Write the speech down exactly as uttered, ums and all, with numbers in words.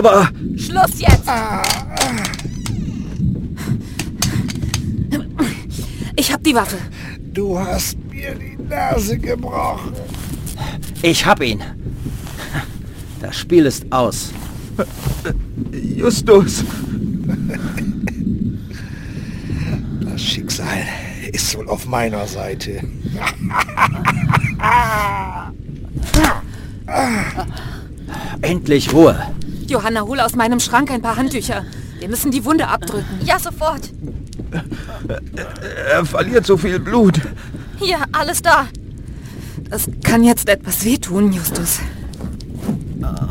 aber... Schluss jetzt! Ich hab die Waffe. Du hast mir die Nase gebrochen. Ich hab ihn. Das Spiel ist aus. Justus. Das Schicksal ist wohl auf meiner Seite. Endlich Ruhe. Johanna, hol aus meinem Schrank ein paar Handtücher. Wir müssen die Wunde abdrücken. Ja, sofort. Er verliert so viel Blut. Hier, alles da. Das kann jetzt etwas wehtun, Justus. Ah.